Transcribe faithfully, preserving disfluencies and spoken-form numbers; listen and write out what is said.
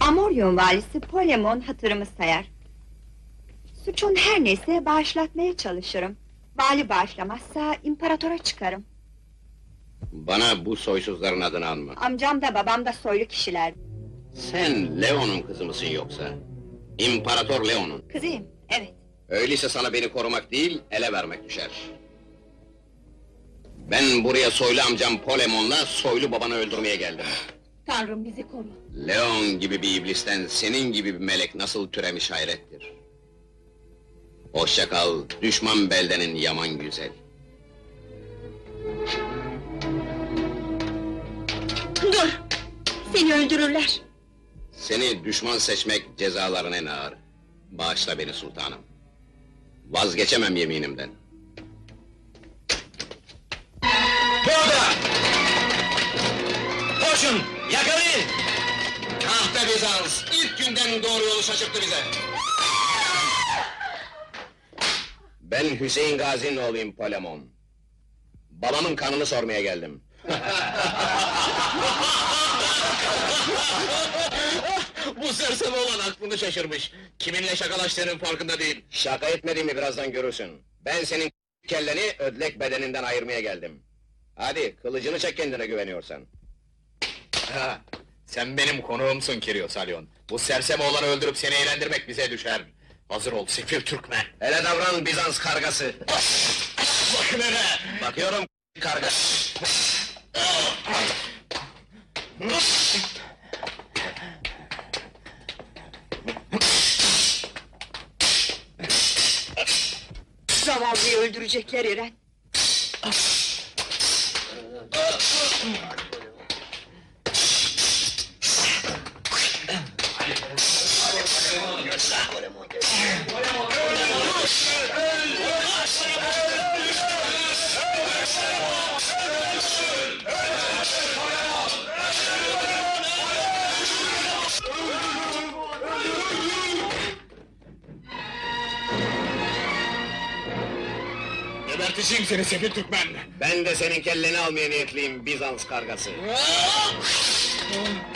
Amorion valisi Polemon hatırımı sayar. Suçun her neyse bağışlatmaya çalışırım. Vali bağışlamazsa imparatora çıkarım. Bana bu soysuzların adını anma. Amcam da babam da soylu kişiler. Sen Leon'un kızı mısın yoksa? İmparator Leon'un. Kızıyım, evet. Öyleyse sana beni korumak değil, ele vermek düşer. Ben buraya soylu amcam Polemon'la soylu babanı öldürmeye geldim. Tanrım bizi koru. Leon gibi bir iblisten senin gibi bir melek nasıl türemiş hayrettir. Hoşça kal, düşman beldenin yaman güzel. Dur! Seni öldürürler. Seni düşman seçmek cezaların en ağır. Bağışla beni sultanım. Vazgeçemem yeminimden. Burada! Koşun, yakalayın! Kahpe Bizans, ilk günden doğru yolu şaşırttı bize. Ben Hüseyin Gazi'nin oğluyum Polemon. Babamın kanını sormaya geldim. Bu sersem olan aklını şaşırmış. Kiminle şakalaştığının farkında değil. Şaka etmediğimi birazdan görürsün. Ben senin kelleni ödlek bedeninden ayırmaya geldim. Hadi, kılıcını çek kendine güveniyorsan. Ha, sen benim konuğumsun Kiryos Alyon. Bu sersem oğlanı öldürüp seni eğlendirmek bize düşer. Hazır ol sefil Türkmen. Hele davran Bizans kargası! Bakın hele! Bakıyorum karga! Zavallıyı öldürecekler İren. Geberteceğim seni sefil Türkmen! Ben de senin kelleni almaya niyetliyim Bizans kargası!